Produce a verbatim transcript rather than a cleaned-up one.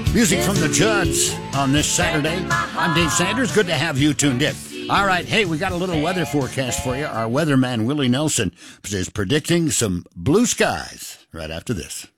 Music from the Judds on this Saturday. I'm Dave Sanders. Good to have you tuned in. All right, hey, we got a little weather forecast for you. Our weatherman, Willie Nelson, is predicting some blue skies right after this.